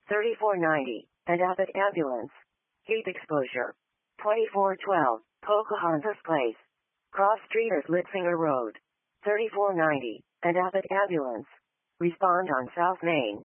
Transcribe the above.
3490, and Abbott Ambulance. Heat exposure. 2412, Pocahontas Place. Cross Streeters Litzinger Road. 3490, and Abbott Ambulance. Respond on South Main.